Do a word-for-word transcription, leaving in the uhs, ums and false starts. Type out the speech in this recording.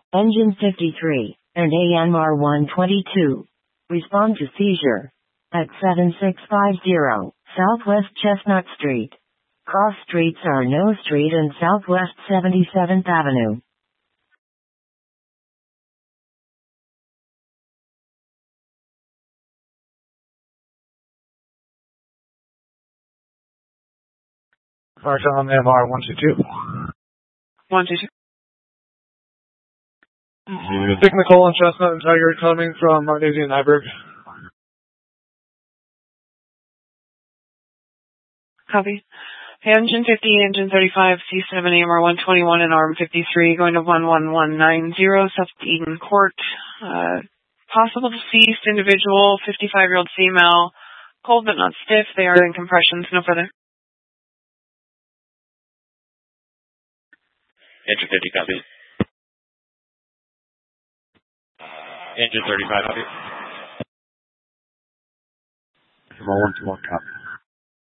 Engine fifty-three, and A M R one twenty-two. Respond to seizure. At seven six five zero, Southwest Chestnut Street. Cross streets are No Street and Southwest seventy-seventh Avenue. Marshall on M R one two two. one two two. Big Nicole on Chestnut and Tiger coming from Martinez and Nyberg. Copy. Engine fifty, engine thirty-five, C seven, A M R one twenty-one, and arm fifty-three, going to one one one nine zero, South Eden Court. Uh, possible deceased individual, fifty-five-year-old female, cold but not stiff. They are in compressions, no further. Engine fifty, copy. Engine thirty-five, copy. one two one, copy.